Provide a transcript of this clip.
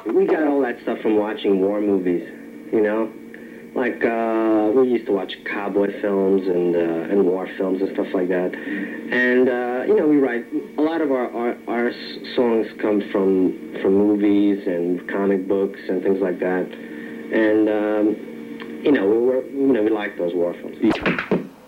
We got all that stuff from watching war movies, you know? Like, we used to watch cowboy films and war films and stuff like that. And, you know, we write, a lot of our songs come from movies and comic books and things like that. And, you know, we like those war films.